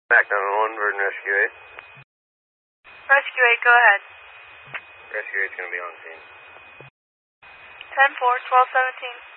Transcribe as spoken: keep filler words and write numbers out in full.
Back nine one one, Virgin Rescue eight. Rescue eight, go ahead. Rescue eight's going to be on scene. ten four, twelve seventeen.